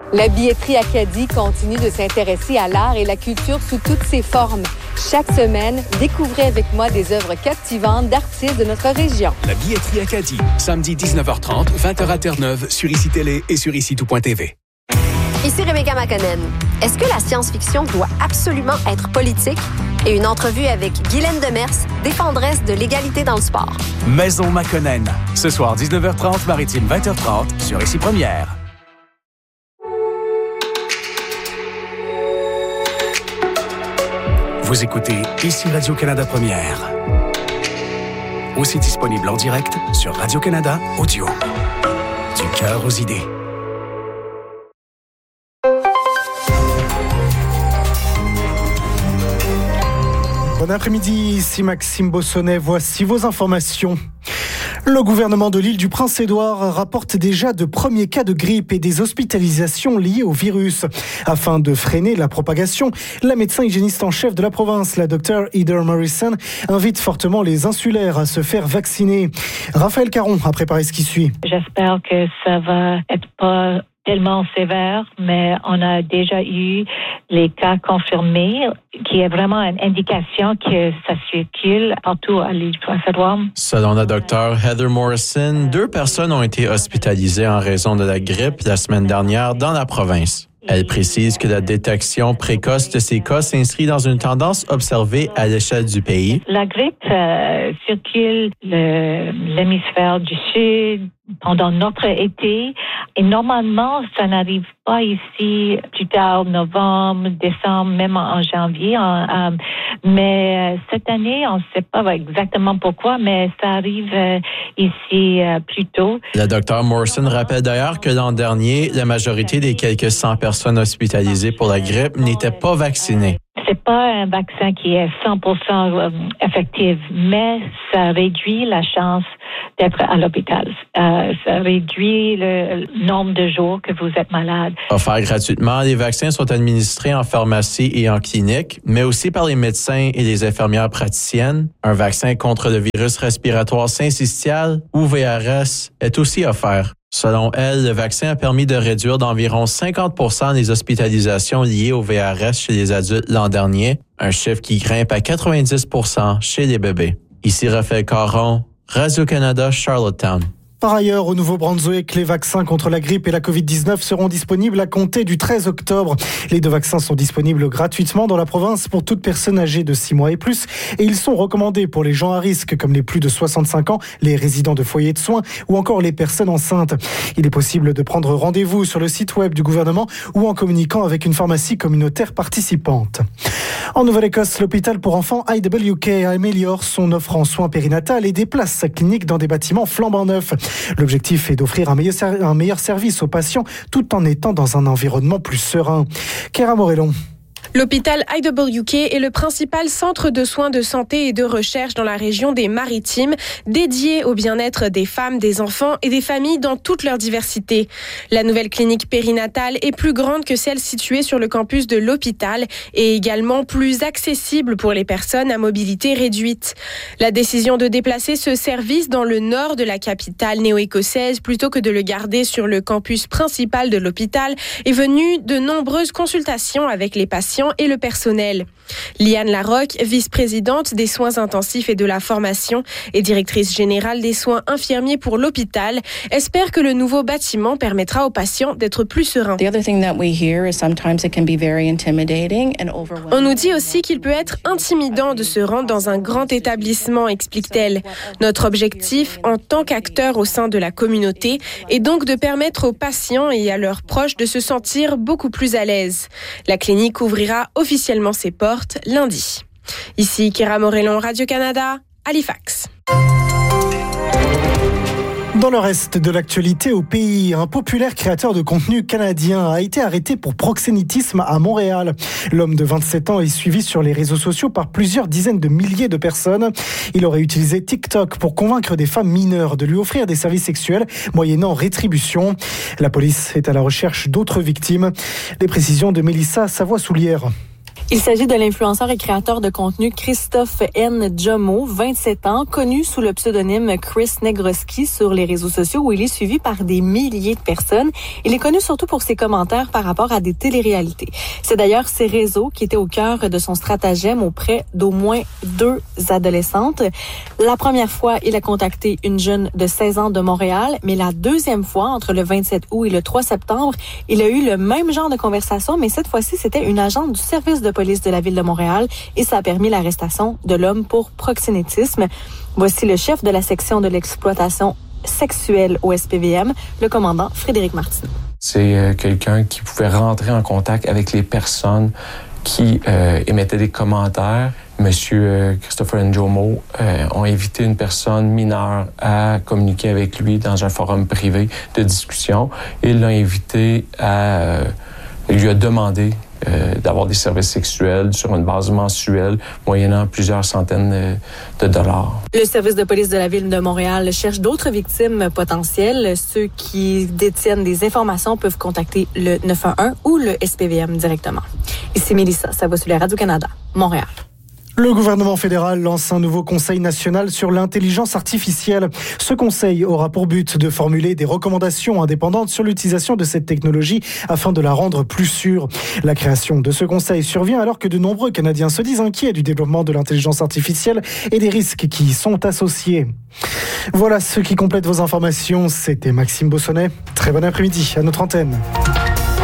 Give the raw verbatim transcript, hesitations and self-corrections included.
La billetterie Acadie continue de s'intéresser à l'art et la culture sous toutes ses formes. Chaque semaine, découvrez avec moi des œuvres captivantes d'artistes de notre région. La billetterie Acadie, samedi dix-neuf heures trente, vingt heures à Terre-Neuve, sur Ici Télé et sur ici tout point t v. Ici Rebecca McConnell. Est-ce que la science-fiction doit absolument être politique? Et une entrevue avec Guylaine Demers, défendresse de l'égalité dans le sport. Maison McConnell. Ce soir, dix-neuf heures trente, Maritime vingt heures trente, sur Ici Première. Vous écoutez Ici Radio-Canada Première. Aussi disponible en direct sur Radio-Canada Audio. Du cœur aux idées. Bon après-midi, ici Maxime Bossonnet. Voici vos informations. Le gouvernement de l'île du Prince-Édouard rapporte déjà de premiers cas de grippe et des hospitalisations liées au virus. Afin de freiner la propagation, la médecin hygiéniste en chef de la province, la docteure Heather Morrison, invite fortement les insulaires à se faire vacciner. Raphaël Caron a préparé ce qui suit. J'espère que ça va être pas tellement sévère, mais on a déjà eu les cas confirmés, qui est vraiment une indication que ça circule partout à l'île du Prince-Édouard. Selon la docteure Heather Morrison, deux personnes ont été hospitalisées en raison de la grippe la semaine dernière dans la province. Elle précise que la détection précoce de ces cas s'inscrit dans une tendance observée à l'échelle du pays. La grippe euh, circule le, l'hémisphère du Sud pendant notre été et normalement, ça n'arrive pas ici plus tard, novembre, décembre, même en janvier. En, euh, mais cette année, on ne sait pas exactement pourquoi, mais ça arrive euh, ici euh, plus tôt. La docteure Morrison rappelle d'ailleurs que l'an dernier, la majorité des quelques cent personnes hospitalisées pour la grippe n'étaient pas vaccinées. C'est pas un vaccin qui est cent pour cent effectif, mais ça réduit la chance d'être à l'hôpital. Euh, ça réduit le nombre de jours que vous êtes malade. Offerts gratuitement, les vaccins sont administrés en pharmacie et en clinique, mais aussi par les médecins et les infirmières praticiennes. Un vaccin contre le virus respiratoire syncytial, ou V R S, est aussi offert. Selon elle, le vaccin a permis de réduire d'environ cinquante pour cent les hospitalisations liées au V R S chez les adultes l'an dernier, un chiffre qui grimpe à quatre-vingt-dix pour cent chez les bébés. Ici Raphaël Caron, Radio-Canada, Charlottetown. Par ailleurs, au Nouveau-Brunswick, les vaccins contre la grippe et la covid dix-neuf seront disponibles à compter du treize octobre. Les deux vaccins sont disponibles gratuitement dans la province pour toute personne âgée de six mois et plus et ils sont recommandés pour les gens à risque comme les plus de soixante-cinq ans, les résidents de foyers de soins ou encore les personnes enceintes. Il est possible de prendre rendez-vous sur le site web du gouvernement ou en communiquant avec une pharmacie communautaire participante. En Nouvelle-Écosse, l'hôpital pour enfants I W K améliore son offre en soins périnatales et déplace sa clinique dans des bâtiments flambant neufs. L'objectif est d'offrir un meilleur, un meilleur service aux patients tout en étant dans un environnement plus serein. Kéra Morellon. L'hôpital I W K est le principal centre de soins de santé et de recherche dans la région des Maritimes, dédié au bien-être des femmes, des enfants et des familles dans toute leur diversité. La nouvelle clinique périnatale est plus grande que celle située sur le campus de l'hôpital et également plus accessible pour les personnes à mobilité réduite. La décision de déplacer ce service dans le nord de la capitale néo-écossaise plutôt que de le garder sur le campus principal de l'hôpital est venue de nombreuses consultations avec les patients et le personnel. Liane Larocque, vice-présidente des soins intensifs et de la formation et directrice générale des soins infirmiers pour l'hôpital, espère que le nouveau bâtiment permettra aux patients d'être plus sereins. On nous dit aussi qu'il peut être intimidant de se rendre dans un grand établissement, explique-t-elle. Notre objectif, en tant qu'acteur au sein de la communauté, est donc de permettre aux patients et à leurs proches de se sentir beaucoup plus à l'aise. La clinique ouvrira officiellement ses portes lundi. Ici Kéra Morellon, Radio-Canada, Halifax. Dans le reste de l'actualité au pays, un populaire créateur de contenu canadien a été arrêté pour proxénétisme à Montréal. L'homme de vingt-sept ans est suivi sur les réseaux sociaux par plusieurs dizaines de milliers de personnes. Il aurait utilisé TikTok pour convaincre des femmes mineures de lui offrir des services sexuels moyennant rétribution. La police est à la recherche d'autres victimes. Les précisions de Mélissa Savoie-Soulière. Il s'agit de l'influenceur et créateur de contenu Christophe N. Jomo, vingt-sept ans, connu sous le pseudonyme Chris Negroski sur les réseaux sociaux où il est suivi par des milliers de personnes. Il est connu surtout pour ses commentaires par rapport à des téléréalités. C'est d'ailleurs ces réseaux qui étaient au cœur de son stratagème auprès d'au moins deux adolescentes. La première fois, il a contacté une jeune de seize ans de Montréal, mais la deuxième fois, entre le vingt-sept août et le trois septembre, il a eu le même genre de conversation, mais cette fois-ci, c'était une agente du service de police de la ville de Montréal et ça a permis l'arrestation de l'homme pour proxénétisme. Voici le chef de la section de l'exploitation sexuelle au S P V M, le commandant Frédéric Martineau. C'est euh, quelqu'un qui pouvait rentrer en contact avec les personnes qui euh, émettaient des commentaires. Monsieur euh, Christopher Njomo euh, ont invité une personne mineure à communiquer avec lui dans un forum privé de discussion. Il l'a invité à... Euh, il lui a demandé euh, d'avoir des services sexuels sur une base mensuelle, moyennant plusieurs centaines euh, de dollars. Le service de police de la ville de Montréal cherche d'autres victimes potentielles. Ceux qui détiennent des informations peuvent contacter le neuf un un ou le S P V M directement. Ici Mélissa, ça va sur la Radio-Canada, Montréal. Le gouvernement fédéral lance un nouveau conseil national sur l'intelligence artificielle. Ce conseil aura pour but de formuler des recommandations indépendantes sur l'utilisation de cette technologie afin de la rendre plus sûre. La création de ce conseil survient alors que de nombreux Canadiens se disent inquiets du développement de l'intelligence artificielle et des risques qui y sont associés. Voilà ce qui complète vos informations. C'était Maxime Bossonnet. Très bon après-midi à notre antenne.